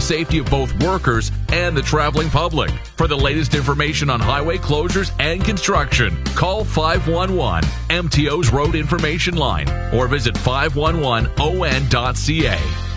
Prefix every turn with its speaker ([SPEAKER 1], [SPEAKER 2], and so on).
[SPEAKER 1] safety of both workers and the traveling public. For the latest information on highway closures and construction, call 511 MTO's Road Information Line or visit 511on.ca.